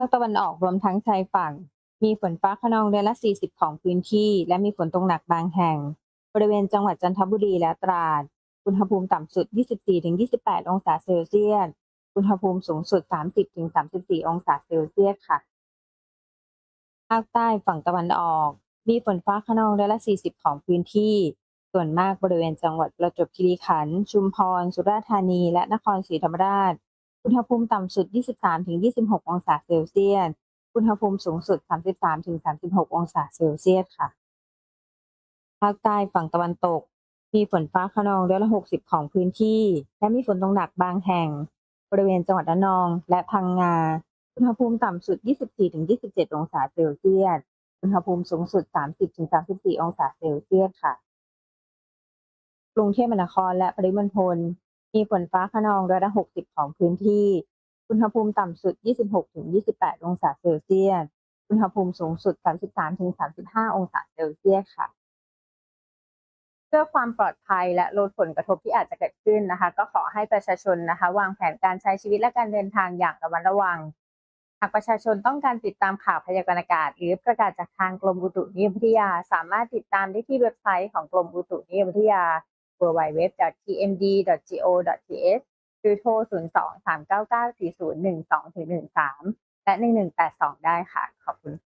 ภาคตะวันออกรวมทั้งชายฝั่งมีฝนฟ้าคะนองร้อยละ 40ของพื้นที่และมีฝนตกหนักบางแห่งบริเวณจังหวัดจันทบุรีและตราดอุณหภูมิต่ำสุด 24-28 องศาเซลเซียสอุณหภูมิสูงสุด 30-34 องศาเซลเซียสค่ะภาคใต้ฝั่งตะวันออกมีฝนฟ้าคะนองร้อยละ 40ของพื้นที่ส่วนมากบริเวณจังหวัดประจวบคีรีขันธ์ชุมพรสุราษฎร์ธานีและนครศรีธรรมราชอุณหภูมิต่ำสุด 23-26 องศาเซลเซียส อุณหภูมิสูงสุด 33-36 องศาเซลเซียสค่ะภาคใต้ฝั่งตะวันตก มีฝนฟ้าคะนองร้อยละ 60ของพื้นที่ และมีฝนตกหนักบางแห่ง บริเวณจังหวัดระนองและพังงา อุณหภูมิต่ำสุด 24-27 องศาเซลเซียส อุณหภูมิสูงสุด 30-34 องศาเซลเซียสค่ะ กรุงเทพมหานครและปริมณฑลมีฝนฟ้าคะนองร้อยละ 60ของพื้นที่ อุณหภูมิต่ำสุด 26-28 องศาเซลเซียส อุณหภูมิสูงสุด 33-35 องศาเซลเซียสค่ะ เพื่อความปลอดภัยและลดผลกระทบที่อาจจะเกิดขึ้นนะคะก็ขอให้ประชาชนนะคะวางแผนการใช้ชีวิตและการเดินทางอย่างระมัดระวังหากประชาชนต้องการติดตามข่าวพยากรณ์อากาศหรือประกาศจากทางกรมอุตุนิยมวิทยาสามารถติดตามได้ที่เว็บไซต์ของกรมอุตุนิยมวิทยา www.tmd.go.th หรือโทร 02-399-4012-13 และ 1182 ได้ค่ะขอบคุณ